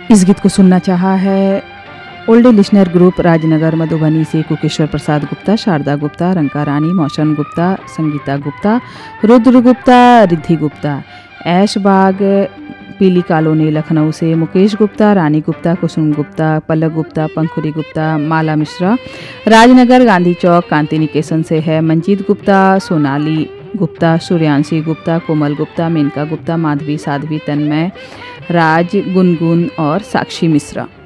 इस गीत को सुनना चाहा है old listener group Rajnagar Madhubani से कुकेश्वर प्रसाद गुप्ता, शारदा गुप्ता, रंका रानी, मौशन गुप्ता, संगीता गुप्ता, रुद्र गुप्ता, रिद्धि गुप्ता। ऐशबाग पीली कॉलोनी लखनऊ से मुकेश गुप्ता, रानी गुप्ता, कुसुम गुप्ता, पलक गुप्ता, पंखुरी गुप्ता, माला मिश्रा। राजनगर गांधी चौक कांति निकेतन से है मंजीत गुप्ता, सोनाली गुप्ता, सूर्यांशी गुप्ता, कोमल गुप्ता, मेनका गुप्ता, माधवी, साध्वी, तन्मय, राज, गुनगुन और साक्षी मिश्रा।